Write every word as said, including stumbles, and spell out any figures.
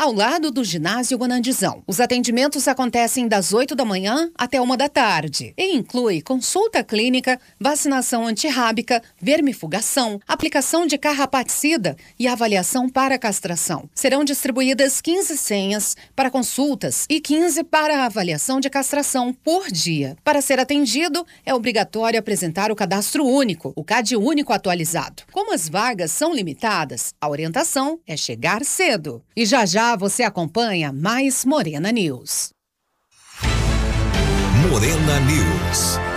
ao lado do ginásio Guanandizão. Os atendimentos acontecem das oito da manhã até uma da tarde e inclui consulta clínica, vacinação antirrábica, vermifugação, aplicação de carrapaticida e avaliação para castração. Serão distribuídas quinze senhas para consultas e quinze para avaliação de castração por dia. Para ser atendido, é obrigatório apresentar o cadastro único, o C A D único atualizado. Como as vagas são limitadas, a orientação é chegar cedo. E já já você acompanha mais Morena News. Morena News.